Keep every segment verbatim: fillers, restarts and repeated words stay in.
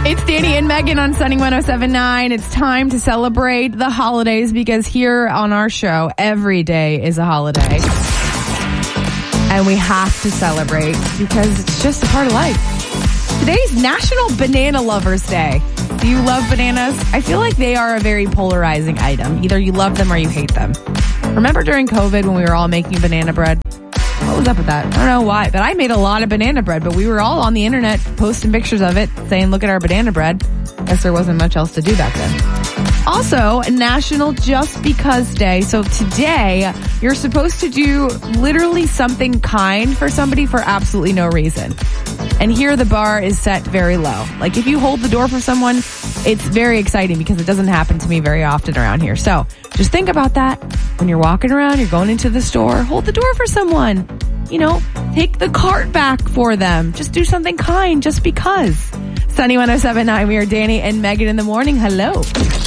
It's Danny and Megan on Sunny one oh seven point nine. It's time to celebrate the holidays because here on our show, every day is a holiday. And we have to celebrate because it's just a part of life. Today's National Banana Lovers Day. Do you love bananas? I feel like they are a very polarizing item. Either you love them or you hate them. Remember during COVID when we were all making banana bread? What was up with that? I don't know why, but I made a lot of banana bread, but we were all on the internet posting pictures of it saying, look at our banana bread. Guess there wasn't much else to do back then. Also, National Just Because Day. So today, you're supposed to do literally something kind for somebody for absolutely no reason. And here the bar is set very low. Like if you hold the door for someone, it's very exciting because it doesn't happen to me very often around here. So just think about that. When you're walking around, you're going into the store, hold the door for someone. You know, take the cart back for them. Just do something kind just because. Sunny one oh seven point nine, we are Danny and Megan in the morning. Hello.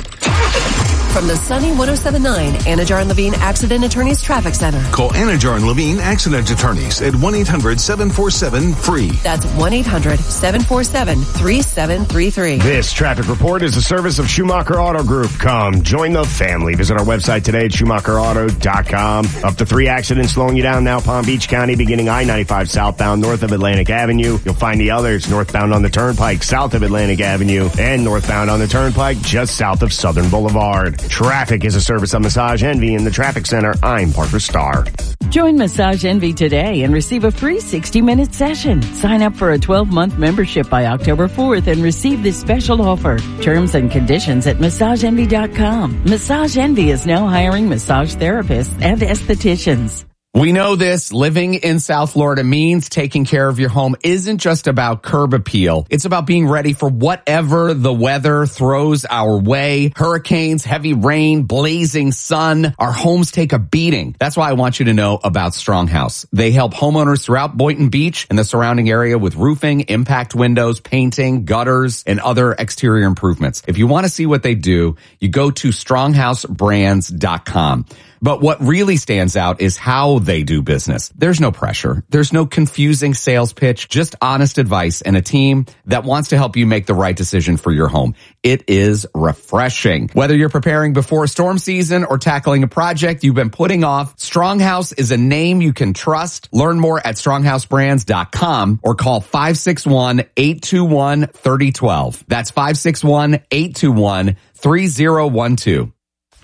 From the Sunny one oh seven point nine Anajar and Levine Accident Attorneys Traffic Center. Call Anajar and Levine Accident Attorneys at one eight hundred seven four seven free. That's one eight hundred seven four seven three seven three three. This traffic report is a service of Schumacher Auto Group. Come join the family. Visit our website today at schumacher auto dot com. Up to three accidents slowing you down now. Palm Beach County beginning I ninety-five southbound north of Atlantic Avenue. You'll find the others northbound on the Turnpike south of Atlantic Avenue and northbound on the Turnpike just south of Southern Boulevard. Traffic is a service of Massage Envy in the Traffic Center. I'm Parker Starr. Join Massage Envy today and receive a free sixty-minute session. Sign up for a twelve-month membership by October fourth and receive this special offer. Terms and conditions at massage envy dot com. Massage Envy is now hiring massage therapists and estheticians. We know this. Living in South Florida means taking care of your home isn't just about curb appeal. It's about being ready for whatever the weather throws our way. Hurricanes, heavy rain, blazing sun. Our homes take a beating. That's why I want you to know about Stronghouse. They help homeowners throughout Boynton Beach and the surrounding area with roofing, impact windows, painting, gutters, and other exterior improvements. If you want to see what they do, you go to stronghouse brands dot com. But what really stands out is how they do business. There's no pressure. There's no confusing sales pitch, just honest advice and a team that wants to help you make the right decision for your home. It is refreshing. Whether you're preparing before storm season or tackling a project you've been putting off, Stronghouse is a name you can trust. Learn more at stronghouse brands dot com or call five six one, eight two one, three oh one two. That's five six one, eight two one, three oh one two.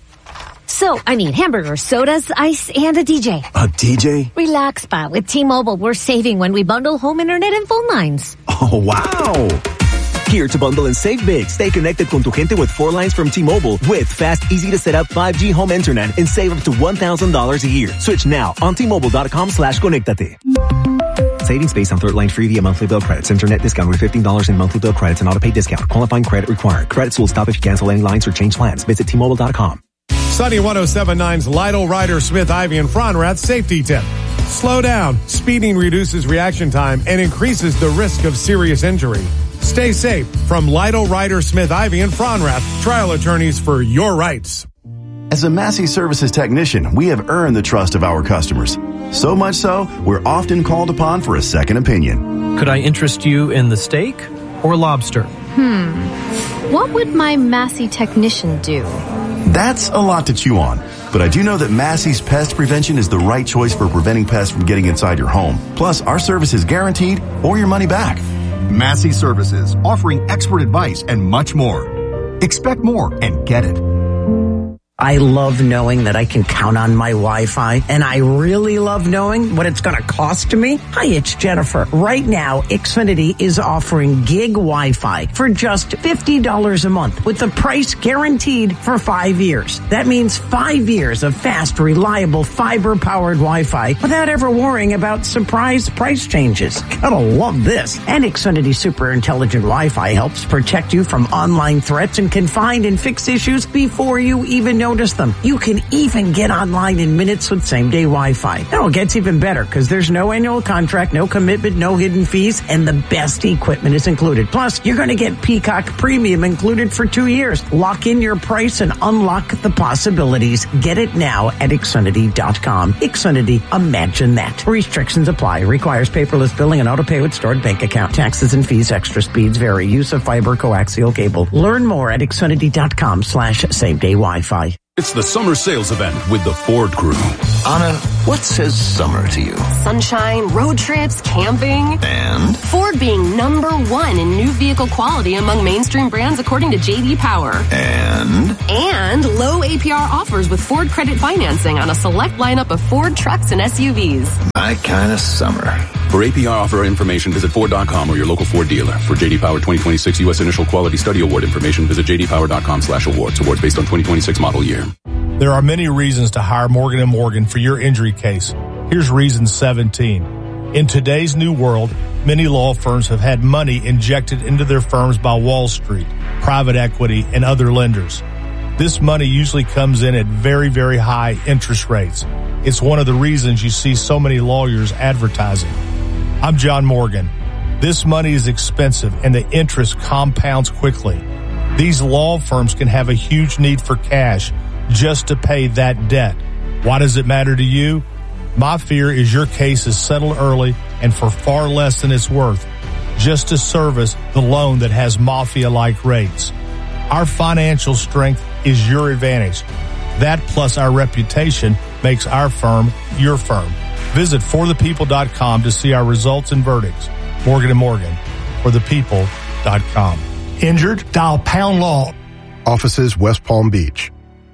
So, I need hamburgers, sodas, ice, and a D J. A D J? Relax, Pa. With T-Mobile, we're saving when we bundle home internet and phone lines. Oh, wow. Here to bundle and save big. Stay connected con tu gente with four lines from T-Mobile with fast, easy-to-set-up five G home internet and save up to one thousand dollars a year. Switch now on T-Mobile.com slash conectate. Savings based on third line free via monthly bill credits. Internet discount with fifteen dollars in monthly bill credits and auto-pay discount. Qualifying credit required. Credits will stop if you cancel any lines or change plans. Visit T Mobile dot com. Sunny one oh seven point nine's Lytle Ryder Smith Ivy and Fronrath safety tip. Slow down. Speeding reduces reaction time and increases the risk of serious injury. Stay safe from Lytle Ryder Smith Ivy and Fronrath, trial attorneys for your rights. As a Massey Services technician, we have earned the trust of our customers. So much so, we're often called upon for a second opinion. Could I interest you in the steak or lobster? Hmm. What would my Massey technician do? That's a lot to chew on. But I do know that Massey's Pest Prevention is the right choice for preventing pests from getting inside your home. Plus, our service is guaranteed or your money back. Massey Services, offering expert advice and much more. Expect more and get it. I love knowing that I can count on my Wi-Fi, and I really love knowing what it's going to cost to me. Hi, it's Jennifer. Right now, Xfinity is offering gig Wi-Fi for just fifty dollars a month with the price guaranteed for five years. That means five years of fast, reliable, fiber-powered Wi-Fi without ever worrying about surprise price changes. Gotta love this. And Xfinity Super Intelligent Wi-Fi helps protect you from online threats and can find and fix issues before you even know notice them. You can even get online in minutes with same-day Wi-Fi. Now, it gets even better because there's no annual contract, no commitment, no hidden fees, and the best equipment is included. Plus, you're going to get Peacock Premium included for two years. Lock in your price and unlock the possibilities. Get it now at Xfinity dot com. Xfinity, imagine that. Restrictions apply. Requires paperless billing and auto pay with stored bank account. Taxes and fees, extra speeds vary. Use of fiber, coaxial cable. Learn more at Xfinity dot com slash same day Wi-Fi. It's the summer sales event with the Ford Crew. Anna, what says summer to you? Sunshine, road trips, camping. And? Ford being number one in new vehicle quality among mainstream brands according to J D Power. And? And low A P R offers with Ford credit financing on a select lineup of Ford trucks and S U Vs. My kind of summer. For A P R offer information, visit Ford dot com or your local Ford dealer. For J D Power twenty twenty-six U S Initial Quality Study Award information, visit J D Power dot com slash awards. Awards based on twenty twenty-six model year. There are many reasons to hire Morgan and Morgan for your injury case. Here's reason seventeen. In today's new world, many law firms have had money injected into their firms by Wall Street, private equity, and other lenders. This money usually comes in at very, very high interest rates. It's one of the reasons you see so many lawyers advertising. I'm John Morgan. This money is expensive and the interest compounds quickly. These law firms can have a huge need for cash just to pay that debt. Why does it matter to you? My fear is your case is settled early and for far less than it's worth, just to service the loan that has mafia-like rates. Our financial strength is your advantage. That plus our reputation makes our firm your firm. Visit for the people dot com to see our results and verdicts. Morgan and Morgan, for the people dot com. Injured? Dial Pound Law. Offices West Palm Beach.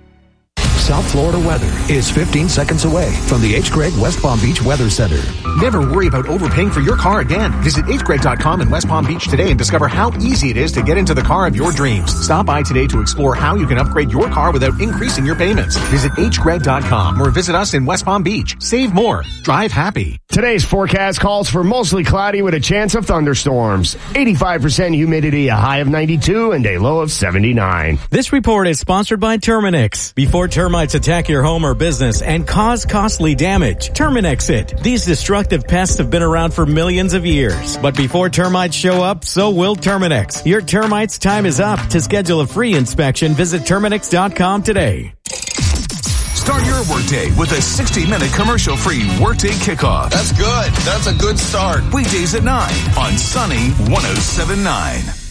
South Florida weather is fifteen seconds away from the H. Gregg West Palm Beach Weather Center. Never worry about overpaying for your car again. Visit H Gregg dot com in West Palm Beach today and discover how easy it is to get into the car of your dreams. Stop by today to explore how you can upgrade your car without increasing your payments. Visit H Gregg dot com or visit us in West Palm Beach. Save more. Drive happy. Today's forecast calls for mostly cloudy with a chance of thunderstorms. eighty-five percent humidity, a high of ninety-two, and a low of seventy-nine. This report is sponsored by Terminix. Before termites attack your home or business and cause costly damage, Terminix it. These destructive pests have been around for millions of years. But before termites show up, so will Terminix. Your termites' time is up. To schedule a free inspection, visit Terminix dot com today. Start your workday with a sixty-minute commercial-free Workday Kickoff. That's good. That's a good start. Weekdays at nine on Sunny one oh seven point nine.